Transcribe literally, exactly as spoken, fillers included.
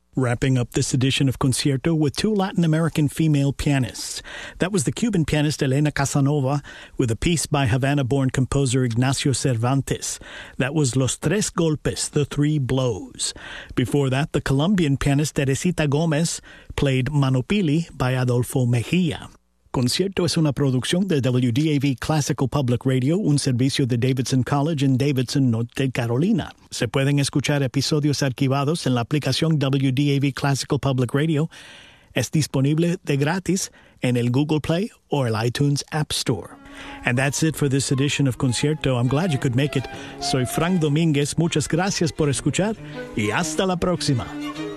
Wrapping up this edition of Concierto with two Latin American female pianists. That was the Cuban pianist Elena Casanova with a piece by Havana-born composer Ignacio Cervantes. That was Los Tres Golpes, The Three Blows. Before that, the Colombian pianist Teresita Gomez played Manopili by Adolfo Mejia. Concierto es una producción de W D A V Classical Public Radio, un servicio de Davidson College en Davidson, Norte Carolina. Se pueden escuchar episodios archivados en la aplicación W D A V Classical Public Radio. Es disponible de gratis en el Google Play or el iTunes App Store. And that's it for this edition of Concierto. I'm glad you could make it. Soy Frank Domínguez. Muchas gracias por escuchar y hasta la próxima.